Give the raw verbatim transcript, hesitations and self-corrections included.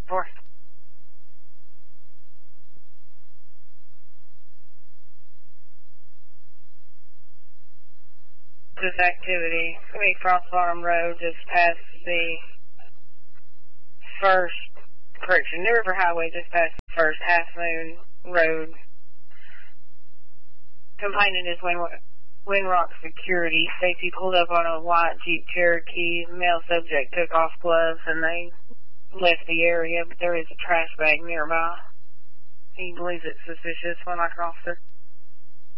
Four. This activity, Cross Farm Road, just past the first, correction, New River Highway, just past the first Half Moon Road. Complainant is Wind, Windrock Security. Safety pulled up on a white Jeep Cherokee. Male subject took off gloves and they left the area, but there is a trash bag nearby. He believes it's suspicious. One like an officer.